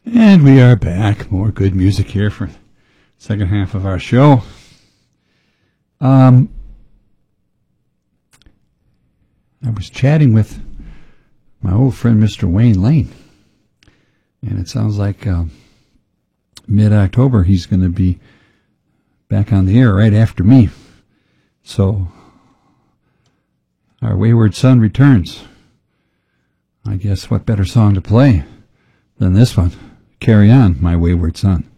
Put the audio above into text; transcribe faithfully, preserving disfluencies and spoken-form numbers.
And we are back. More good music here for the second half of our show. Um, I was chatting with my old friend Mister Wayne Lane, and it sounds like uh, mid-October he's going to be back on the air right after me. So our wayward son returns. I guess what better song to play than this one? Carry On, My Wayward Son.